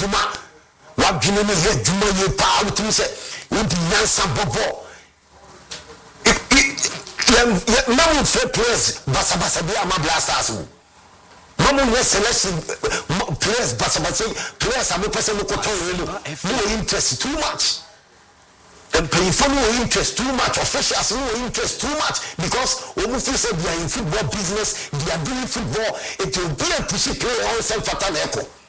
juma wa dwene ne ye juma ye pa wotumi se wodi nyansa bobo mamu fe players basa bi ama blasters mamu ne selection players basa players am person ko ton really no interest too much and pay for no interest too much officials no interest too much because we feel say they are in football business they are doing football it will be a push play on self attack echo